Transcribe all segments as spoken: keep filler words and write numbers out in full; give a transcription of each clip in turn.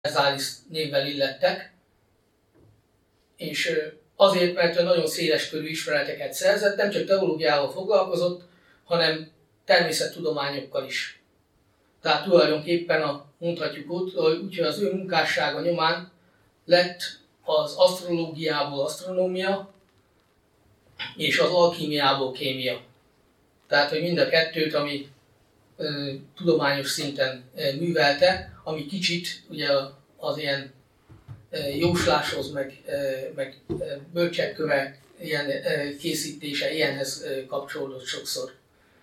univerzális névvel illettek, és azért, mert ő nagyon széleskörű ismereteket szerzett, nem csak teológiával foglalkozott, hanem természettudományokkal is. Tehát tulajdonképpen a, mondhatjuk úgy, hogy az ő munkássága nyomán lett az asztrológiából asztronómia, és az alkímiából kémia. Tehát, hogy mind a kettőt, ami e, tudományos szinten e, művelte, ami kicsit ugye az ilyen e, jósláshoz, meg, e, meg e, bölcsekkövek ilyen e, készítése ilyenhez e, kapcsolódott sokszor.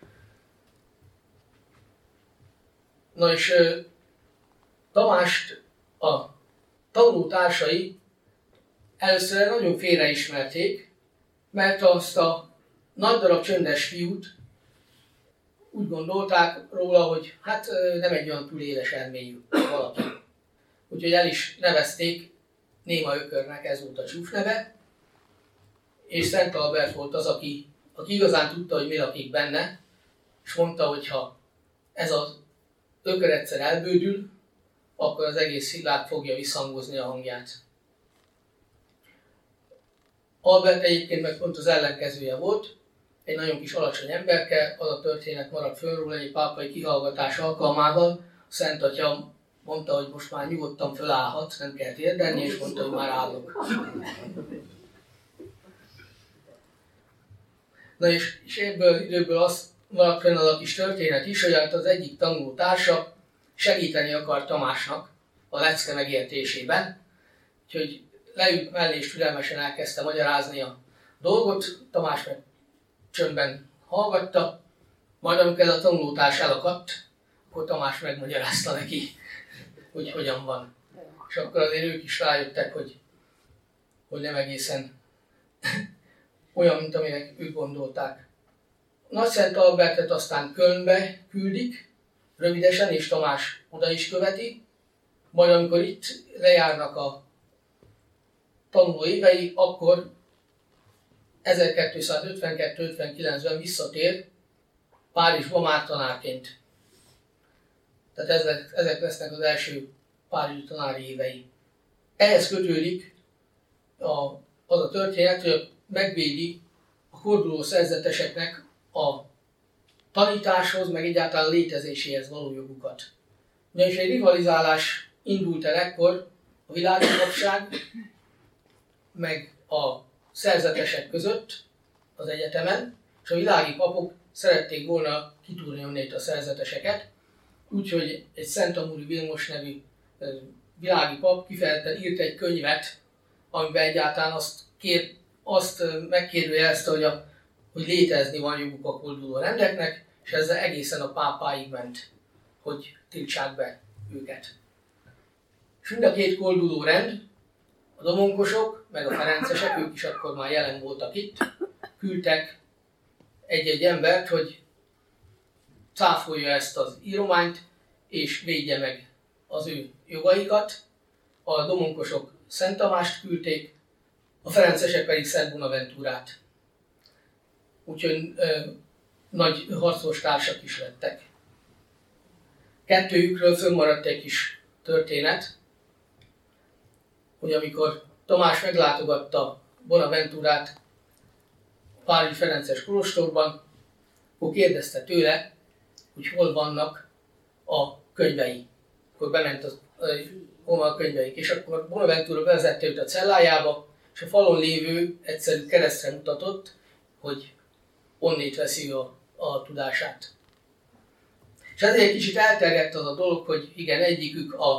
Na és e, Tamást a tanulótársai először nagyon félreismerték, mert azt a nagy darab csöndes fiút úgy gondolták róla, hogy hát nem egy olyan túl éles elmélyű valaki. Úgyhogy el is nevezték Néma Ökörnek, ez volt a csúfneve, és Szent Albert volt az, aki, aki igazán tudta, hogy mi lakik benne, és mondta, hogy ha ez az ökör egyszer elbődül, akkor az egész világ fogja visszhangozni a hangját. Albert egyébként meg pont az ellenkezője volt, egy nagyon kis alacsony emberke, az a történet maradt fönn róla egy pápai kihallgatás alkalmával. A Szent Atya mondta, hogy most már nyugodtan fölállhat, nem kell térdelni, és mondta, hogy már állok. Na és, és ebből időből az maradt fenn az a kis történet is, hogy az egyik tanuló társa segíteni akar Tamásnak a lecke megértésében, úgyhogy leült mellé és türelmesen elkezdte magyarázni a dolgot, Tamás meg csöndben hallgatta, majd amikor ez a tanulótárs elakadt, akkor Tamás megmagyarázta neki, hogy hogyan van. És akkor azért ők is rájöttek, hogy, hogy nem egészen olyan, mint aminek ők gondolták. Nagyszent Albertet aztán Kölnbe küldik, rövidesen, és Tamás oda is követi, majd amikor itt lejárnak a tanuló évei, akkor ezerkétszázötvenkettő ötvenkilencben visszatér Párizsba már tanárként. Tehát ezek, ezek lesznek az első párizsi tanári évei. Ehhez kötődik a, az a történet, hogy megvédi a forduló szerzeteseknek a tanításhoz, meg egyáltalán létezéséhez való jogukat. Ugyanis egy rivalizálás indult el ekkor a világi papság, meg a szerzetesek között az egyetemen, és a világi papok szerették volna kitúrni onnét a szerzeteseket, úgyhogy egy Szentamúri Vilmos nevű világi pap kifejezetten írt egy könyvet, amiben egyáltalán azt, kér, azt megkérdőjelezte, hogy, a, hogy létezni van joguk a kolduló rendeknek, és ezzel egészen a pápáig ment, hogy tiltsák be őket. És mind a két kolduló rend, a domonkosok, meg a ferencesek, ők is akkor már jelen voltak itt, küldtek egy-egy embert, hogy cáfolja ezt az írományt, és védje meg az ő jogaikat. A domonkosok Szent Tamást küldték, a ferencesek pedig Szent Bonaventurát. Úgyhogy ö, nagy harcos társak is lettek. Kettőjükről fönnmaradt egy kis történet, hogy amikor Tamás meglátogatta Bonaventurát a Párizsi Ferences kolostorban, akkor kérdezte tőle, hogy hol vannak a könyvei. Akkor bement az, hol van a könyveik, és akkor Bonaventura vezette őt a cellájába, és a falon lévő egyszerű keresztre mutatott, hogy onnét veszi a, a tudását. És ezért egy kicsit elterjedt az a dolog, hogy igen, egyikük a,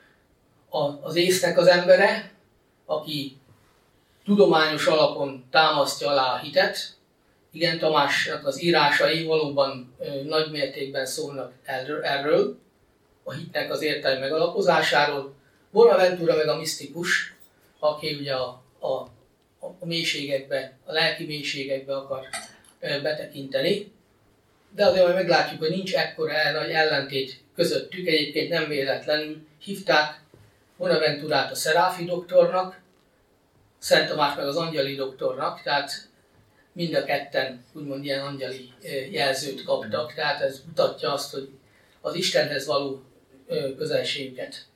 a, az észnek az embere, aki tudományos alapon támasztja alá a hitet. Igen, Tamásnak az írásai valóban ö, nagy mértékben szólnak erről, erről, a hitnek az értelmi megalapozásáról. Bonaventura meg a misztikus, aki ugye a, a, a mélységekbe, a lelki mélységekbe akar ö, betekinteni. De azért majd meglátjuk, hogy nincs ekkora nagy ellentét közöttük. Egyébként nem véletlenül hívták Bonaventurát a Szeráfi doktornak, Szent Tamás meg az angyali doktornak, tehát mind a ketten úgymond ilyen angyali jelzőt kaptak, tehát ez mutatja azt, hogy az Istenhez való közelségüket.